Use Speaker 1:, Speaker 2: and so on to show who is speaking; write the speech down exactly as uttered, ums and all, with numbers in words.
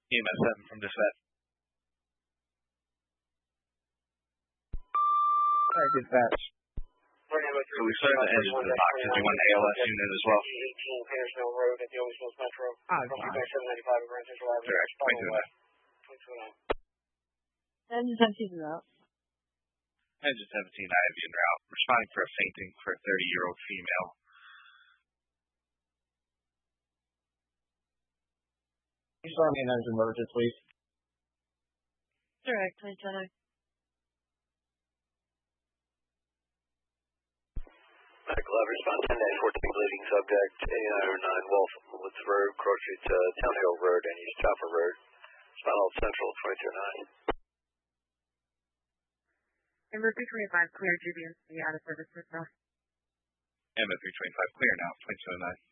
Speaker 1: E M S seven from dispatch.
Speaker 2: Alright, dispatch.
Speaker 1: So we started the engine to the box. Did you want an A L S unit as well?
Speaker 3: eighteen Payersville Road at the Old Mills Metro.
Speaker 2: Ah,
Speaker 3: seven ninety-five at Rancho Drive.
Speaker 1: Direct, twenty-two nine.
Speaker 3: twenty-two nine.
Speaker 4: Engine seventeen is out.
Speaker 1: Engine seventeen, I have you en route. Responding for a fainting for a thirty-year-old female.
Speaker 2: You saw me an engine emergency, please.
Speaker 4: Direct, twenty-two nine.
Speaker 5: Medical lab response ten fourteen bleeding subject A nine nine Wolf Woods Road, Cross Street to Town Hill Road and East Topper Road. Spinal Central twenty-two nine.
Speaker 4: M O three twenty-five, clear G B M C out of service personnel.
Speaker 1: M O three twenty-five, clear now, twenty-two nine.